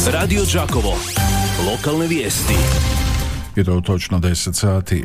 Radio Đakovo. Lokalne vijesti. I to točno 10 sati.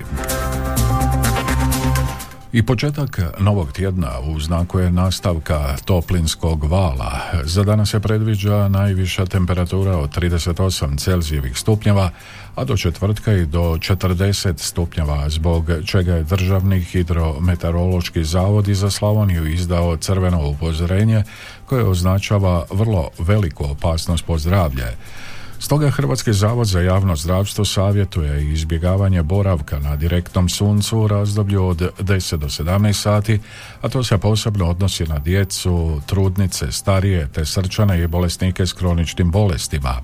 I početak novog tjedna u znaku je nastavka toplinskog vala. Za danas se predviđa najviša temperatura od 38 Celzijevih stupnjeva, a do četvrtka i do 40 stupnjeva, zbog čega je Državni hidrometeorološki zavod za Slavoniju izdao crveno upozorenje koje označava vrlo veliku opasnost po zdravlje. Stoga Hrvatski zavod za javno zdravstvo savjetuje izbjegavanje boravka na direktnom suncu u razdoblju od 10 do 17 sati, a to se posebno odnosi na djecu, trudnice, starije te srčane i bolesnike s kroničnim bolestima.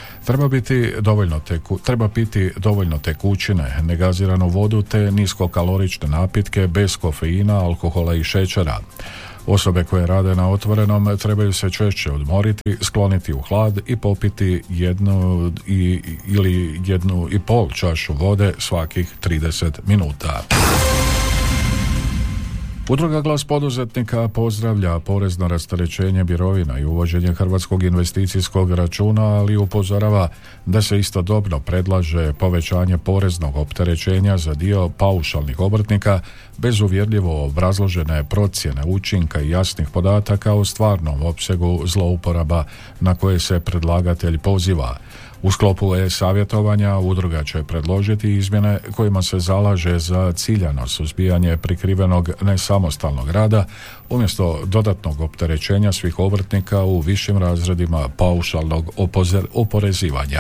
Treba piti dovoljno tekućine, negaziranu vodu te niskokalorične napitke bez kofeina, alkohola i šećera. Osobe koje rade na otvorenom trebaju se češće odmoriti, skloniti u hlad i popiti 1 ili 1,5 čašu vode svakih 30 minuta. Udruga Glas poduzetnika pozdravlja porezno rasterećenje mirovina i uvođenje hrvatskog investicijskog računa, ali upozorava da se istodobno predlaže povećanje poreznog opterećenja za dio paušalnih obrtnika bez uvjerljivo obrazložene procjene učinka i jasnih podataka o stvarnom opsegu zlouporaba na koje se predlagatelj poziva. U sklopu e-savjetovanja udruga će predložiti izmjene kojima se zalaže za ciljano suzbijanje prikrivenog nesamostalnog rada umjesto dodatnog opterećenja svih obrtnika u višim razredima paušalnog oporezivanja.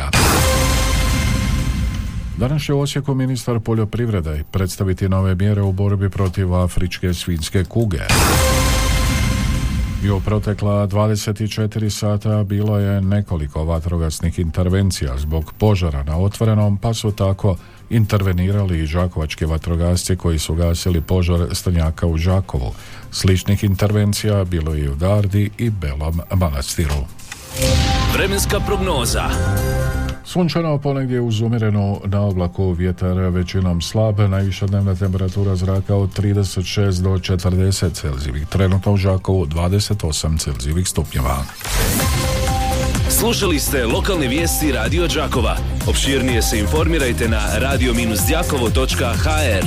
Danas će u Osijeku ministar poljoprivrede predstaviti nove mjere u borbi protiv afričke svinjske kuge. I u protekla 24 sata bilo je nekoliko vatrogasnih intervencija zbog požara na otvorenom, pa su tako intervenirali i đakovački vatrogasci koji su gasili požar stanjaka u Đakovu. Sličnih intervencija bilo je i u Dardi i Belom Manastiru. Vremenska prognoza. Sunčano ponegdje uz umjerenu na oblaku, vjetar većinom slab, najviša dnevna temperatura zraka od 36 do 40 Celzijevih, trenutno u Đakovu 28 Celzijevih stupnjeva. Slušali ste lokalne vijesti Radio Đakova. Opširnije se informirajte na radio-đakovo.hr.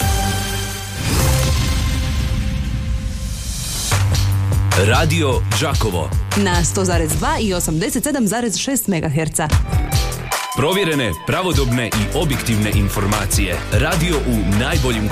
Radio Đakovo na 100,2 i 87,6 MHz. Provjerene, pravodobne i objektivne informacije. Radio u najboljim